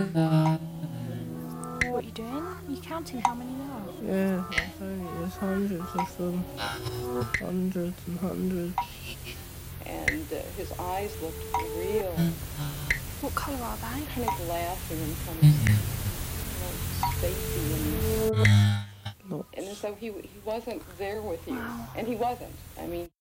What are you doing? Are you counting how many there are? Yeah, I'm saying there's hundreds of them. Hundreds and hundreds. And his eyes looked real. What colour are they? Kind of laughing and kind of, spacey and Lots. so he wasn't there with you. Wow. And he wasn't. I mean...